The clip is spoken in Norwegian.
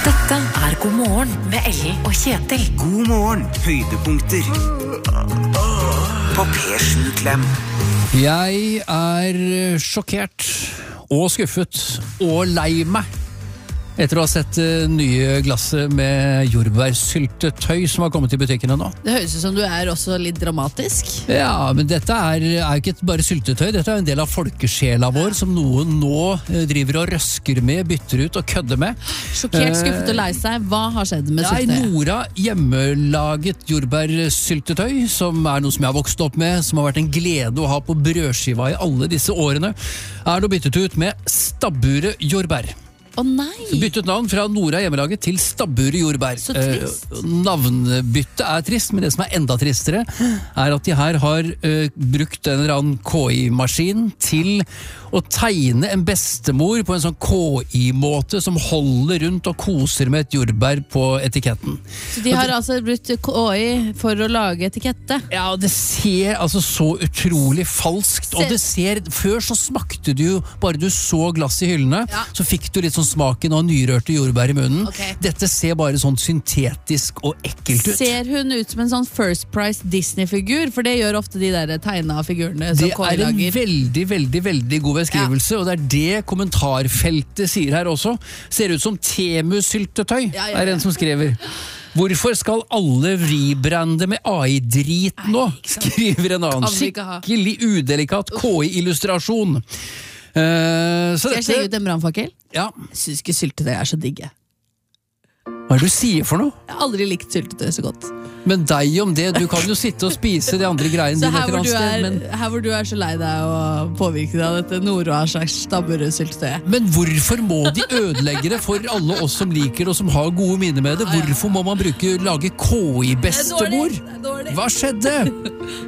Dette God morgen med Ellen og Kjetil. God morgen, høydepunkter på P7 Klem. Jeg sjokkert og skuffet og lei meg etter å ha sett nye glasset med jordbærsyltetøy som har kommet i butikkene nå. Det høres ut som du også litt dramatisk. Ja, men dette jo ikke bare syltetøy, dette en del av folkesjela vår som noen nå driver og røsker med, bytter ut og kødder med. Sjokkert, skuffet og lei seg. Hva har skjedd med syltetøy? Nora hjemmelaget jordbærsyltetøy, som noe som jeg har vokst opp med, som har vært en glede å ha på brødskiva i alle disse årene, nå byttet ut med Stabburet jordbær. Nei! Byttet navn fra Nora hjemmelaget til Stabburet jordbær. Så trist. Navnbyttet trist, men det som enda tristere at de her har brukt en eller annen KI-maskin til å tegne en bestemor på en sånn KI-måte som holder rundt og koser med et jordbær på etiketten. Så de har altså brukt KI for å lage etikette? Ja, det ser altså så utrolig falskt, og det ser, før så smakte du jo, bare du så glass i hyllene, så fikk du litt sånn smaken av nyrørte jordbær i munnen. Dette ser bare sånn syntetisk og ekkelt ut. Ser hun ut som en sånn First Price Disney-figur? For det gjør ofte de der tegna figurene som KI lager. Det en veldig god beskrivelse, og det det kommentarfeltet sier her også. Ser ut som Temu-syltetøy, en som skriver. Hvorfor skal alle rebrande med AI-drit nå? Skriver en annen. Skikkelig udelikat KI-illustrasjon. Skal jeg slenge ut en brannfakkel? Ja. Jeg synes ikke syltetøy så digge. Hva det du sier for noe? Jeg har aldri likt syltetøy så godt. Men deg om det, du kan jo sitte og spise de andre greiene dine etter annet sted. Her hvor du så lei deg og påvirket av dette Nora slags Stabburet-syltetøy. Men hvorfor må de ødelegge det for alle oss som liker og som har gode minner med det? Hvorfor må man lage KI-bestemor? Hva skjedde?